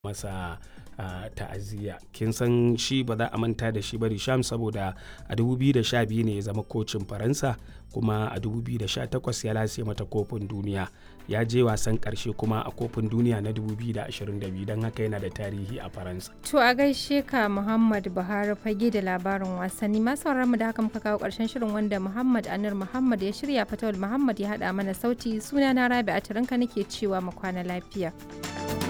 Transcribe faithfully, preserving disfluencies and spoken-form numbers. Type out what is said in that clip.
masa uh, ta'aziyya. Kin san shi ba za a manta da shi ba Deschamps, saboda a dubu biyu da sha biyu ne ya zama kocin Faransa, kuma a dubu biyu da sha takwas ya lase mata kofin duniya. Ya je wasan ƙarshe kuma a kofin duniya na dubu biyu da ashirin da biyu, don haka yana da tarihi a Faransa. To a gaishe ka Muhammad Buhari fage da labarin wasanni. Masu mu da haka muka kawo ƙarshen shirin, wanda Muhammad Anur Muhammad ya shirya, Fatawul Muhammad ya haɗa mana sauti. Sunana Rabi'a Tarinka nake cewa mu kwana lafiya.